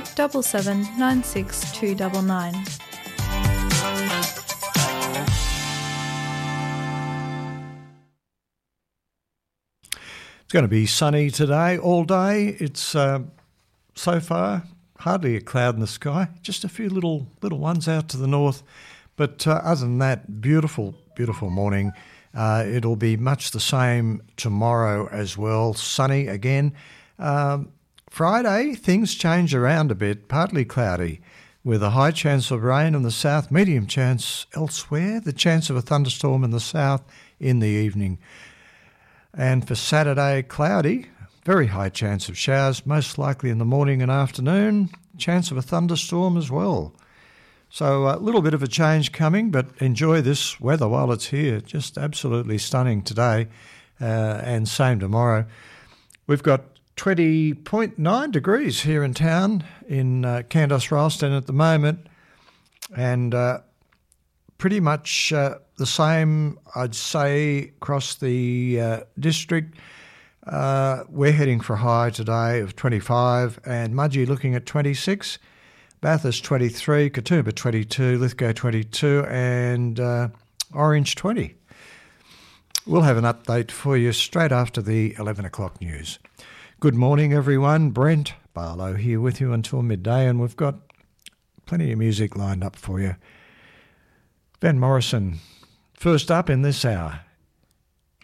7796 It's going to be sunny today, all day. It's so far hardly a cloud in the sky, just a few little ones out to the north. But other than that, beautiful, beautiful morning. It'll be much the same tomorrow as well, sunny again. Friday, things change around a bit, partly cloudy, with a high chance of rain in the south, medium chance elsewhere, the chance of a thunderstorm in the south in the evening. And for Saturday, cloudy, very high chance of showers, most likely in the morning and afternoon, chance of a thunderstorm as well. So a little bit of a change coming, but enjoy this weather while it's here. Just absolutely stunning today and same tomorrow. We've got 20.9 degrees here in town in Kandos Rylstone at the moment, and pretty much the same, I'd say, across the district. We're heading for a high today of 25, and Mudgee looking at 26, Bathurst 23, Katoomba 22, Lithgow 22, and Orange 20. We'll have an update for you straight after the 11 o'clock news. Good morning, everyone. Brent Barlow here with you until midday, and we've got plenty of music lined up for you. Van Morrison, first up in this hour.